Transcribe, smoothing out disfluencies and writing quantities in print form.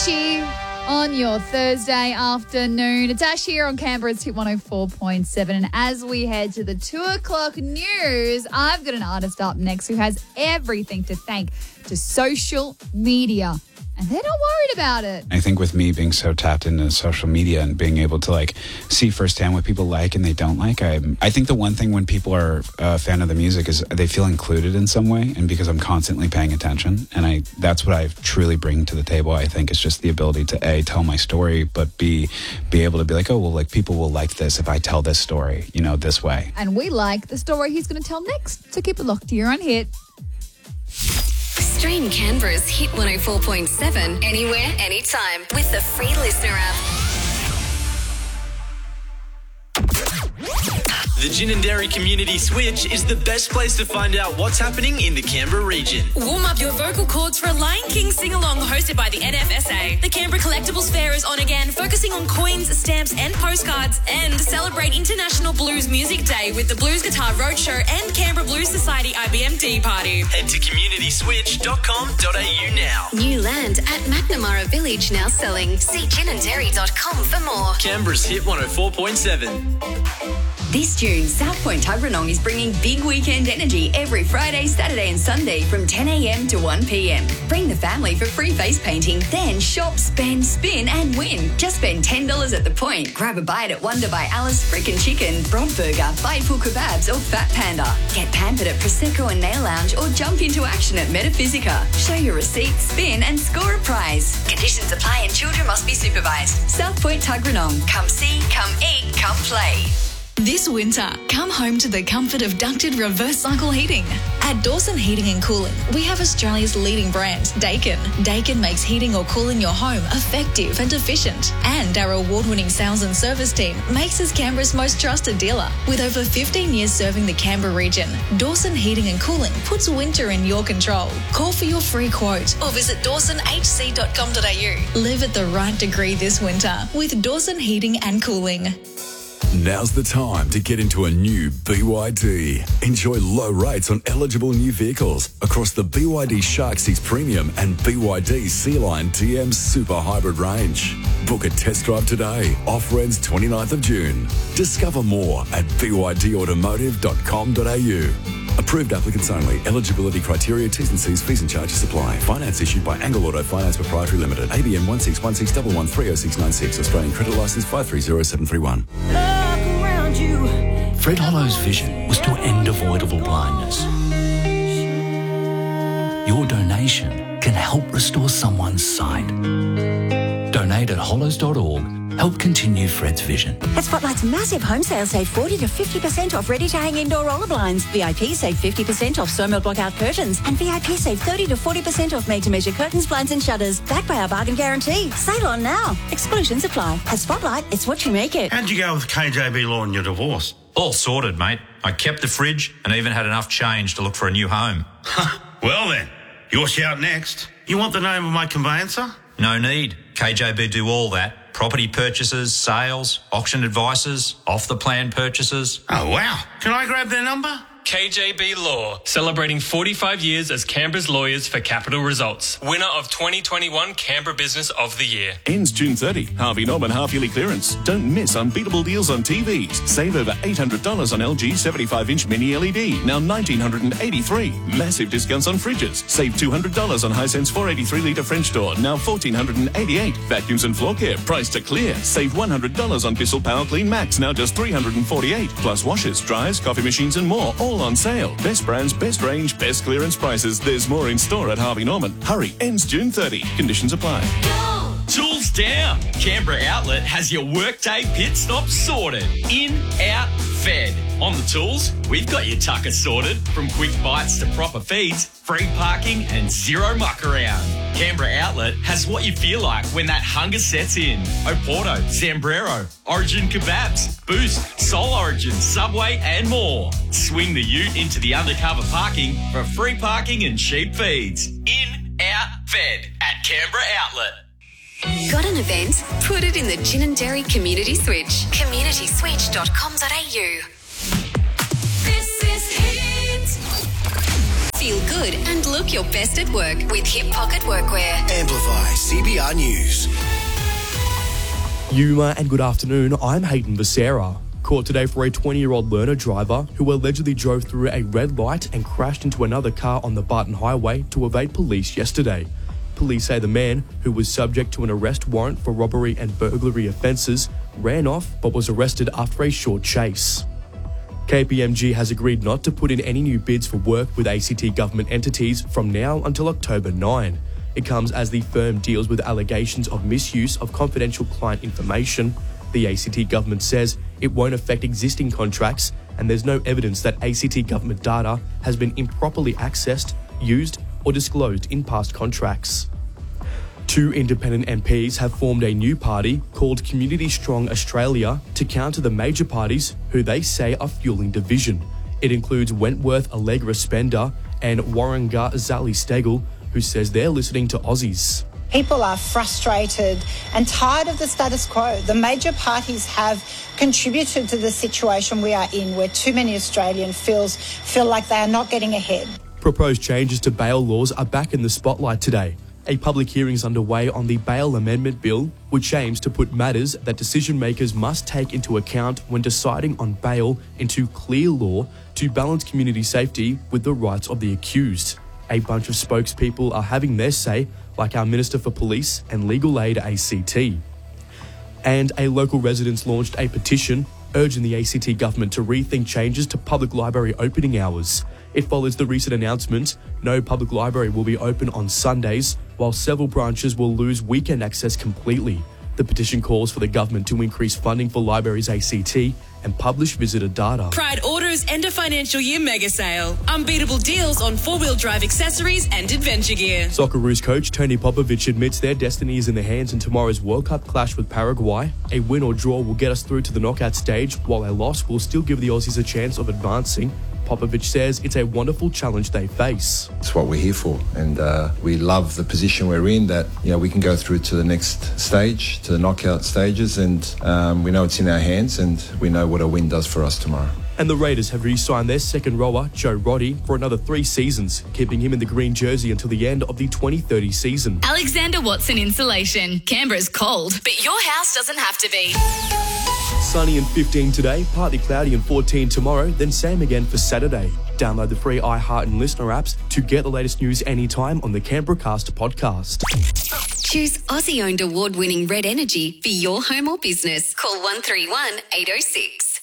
Avicii on your Thursday afternoon. It's Ash here on Canberra's Hit 104.7. And as we head to the 2 o'clock news, I've got an artist up next who has everything to thank to social media. And they're not worried about it. I think with me being so tapped into social media and being able to see firsthand what people like and they don't like, I think the one thing when people are a fan of the music is they feel included in some way. And because I'm constantly paying attention, and that's what I truly bring to the table. I think it's just the ability to A, tell my story, but B, be able to be like, oh, well, people will like this if I tell this story, this way. And we like the story he's going to tell next. So keep it locked here on Hit. Stream Canberra's Hit 104.7 anywhere, anytime with the free Listener app. The Gin and Dairy Community Switch is the best place to find out what's happening in the Canberra region. Warm up your vocal cords for a Lion King sing-along hosted by the NFSA. The Canberra Collectibles Fair is on again, focusing on coins, stamps and postcards, and celebrate International Blues Music Day with the Blues Guitar Roadshow and Canberra Blues Society IBMD Party. Head to communityswitch.com.au now. New land at McNamara Village now selling. See ginanddairy.com for more. Canberra's Hit 104.7. This June, South Point Tuggeranong is bringing big weekend energy every Friday, Saturday and Sunday from 10 a.m. to 1 p.m. Bring the family for free face painting, then shop, spend, spin and win. Just spend $10 at the point. Grab a bite at Wonder by Alice Frickin' Chicken, Broad Burger, Biteful Kebabs or Fat Panda. Get pampered at Prosecco and Nail Lounge or jump into action at Metaphysica. Show your receipt, spin and score a prize. Conditions apply and children must be supervised. South Point Tuggeranong. Come see, come eat, come play. This winter, come home to the comfort of ducted reverse cycle heating. At Dawson Heating and Cooling, we have Australia's leading brand, Daikin. Daikin makes heating or cooling your home effective and efficient. And our award-winning sales and service team makes us Canberra's most trusted dealer. With over 15 years serving the Canberra region, Dawson Heating and Cooling puts winter in your control. Call for your free quote or visit dawsonhc.com.au. Live at the right degree this winter with Dawson Heating and Cooling. Now's the time to get into a new BYD. Enjoy low rates on eligible new vehicles across the BYD Shark 6 Premium and BYD Sea-Line TM Super Hybrid range. Book a test drive today. Offer ends 29th of June. Discover more at bydautomotive.com.au. Approved applicants only. Eligibility criteria, T's and C's, fees and charges apply. Finance issued by Angle Auto Finance Proprietary Limited. ABN 16161130696. Australian credit licence 530731. Fred Hollow's vision was to end avoidable blindness. Your donation can help restore someone's sight. Donate at hollows.org. Help continue Fred's vision. At Spotlight's massive home sale, save 40 to 50% off ready-to-hang indoor roller blinds. VIP save 50% off Somerville blockout curtains. And VIP save 30 to 40% off made-to-measure curtains, blinds and shutters. Backed by our bargain guarantee. Sale on now. Exclusions apply. At Spotlight, it's what you make it. How'd you go with KJB Law in your divorce? All sorted, mate. I kept the fridge and even had enough change to look for a new home. Well then, your shout next. You want the name of my conveyancer? No need. KJB do all that. Property purchases, sales, auction advices, off-the-plan purchases. Oh, wow. Can I grab their number? KJB Law, celebrating 45 years as Canberra's lawyers for capital results. Winner of 2021 Canberra Business of the Year. Ends June 30. Harvey Norman half-yearly clearance. Don't miss unbeatable deals on TVs. Save over $800 on LG 75-inch mini LED, now $1,983. Massive discounts on fridges. Save $200 on Hisense 483-litre French door, now $1,488. Vacuums and floor care, priced to clear. Save $100 on Bissell Power Clean Max, now just $348. Plus washers, dryers, coffee machines and more, all on sale. Best brands, best range, best clearance prices. There's more in store at Harvey Norman. Hurry, ends June 30. Conditions apply. Tools down. Canberra Outlet has your workday pit stop sorted. In, out, fed. On the tools, we've got your tucker sorted. From quick bites to proper feeds, free parking and zero muck around. Canberra Outlet has what you feel like when that hunger sets in. Oporto, Zambrero, Origin Kebabs, Boost, Soul Origin, Subway and more. Swing the ute into the undercover parking for free parking and cheap feeds. In, out, fed at Canberra Outlet. Got an event? Put it in the Gin and Dairy Community Switch. communityswitch.com.au. This is Hit. Feel good and look your best at work with Hip Pocket Workwear. Amplify CBR News. Yuma and good afternoon, I'm Hayden Becerra. Caught today for a 20-year-old learner driver who allegedly drove through a red light and crashed into another car on the Barton Highway to evade police yesterday. Police say the man, who was subject to an arrest warrant for robbery and burglary offences, ran off but was arrested after a short chase. KPMG has agreed not to put in any new bids for work with ACT government entities from now until October 9. It comes as the firm deals with allegations of misuse of confidential client information. The ACT government says it won't affect existing contracts, and there's no evidence that ACT government data has been improperly accessed, used, or disclosed in past contracts. 2 independent MPs have formed a new party called Community Strong Australia to counter the major parties who they say are fueling division. It includes Wentworth Allegra Spender and Warringah Zali Stegel, who says they're listening to Aussies. People are frustrated and tired of the status quo. The major parties have contributed to the situation we are in, where too many Australians feel like they are not getting ahead. Proposed changes to bail laws are back in the spotlight today. A public hearing is underway on the Bail Amendment Bill, which aims to put matters that decision makers must take into account when deciding on bail into clear law to balance community safety with the rights of the accused. A bunch of spokespeople are having their say, like our Minister for Police and Legal Aid ACT. And a local residents launched a petition urging the ACT government to rethink changes to public library opening hours. It follows the recent announcement no public library will be open on Sundays, while several branches will lose weekend access completely. The petition calls for the government to increase funding for libraries ACT and publish visitor data. Pride Auto's end of financial year mega sale. Unbeatable deals on four-wheel drive accessories and adventure gear. Socceroos coach Tony Popovic admits their destiny is in their hands in tomorrow's World Cup clash with Paraguay. A win or draw will get us through to the knockout stage, while a loss will still give the Aussies a chance of advancing. Popovic says it's a wonderful challenge they face. It's what we're here for, and we love the position we're in, that we can go through to the next stage, to the knockout stages, and we know it's in our hands, and we know what a win does for us tomorrow. And the Raiders have re-signed their second rower, Joe Roddy, for another 3 seasons, keeping him in the green jersey until the end of the 2030 season. Alexander Watson Insulation. Canberra's cold, but your house doesn't have to be. Sunny and 15 today, partly cloudy and 14 tomorrow, then same again for Saturday. Download the free iHeart and Listener apps to get the latest news anytime on the Canberra Cast podcast. Choose Aussie-owned award-winning Red Energy for your home or business. Call 131 806.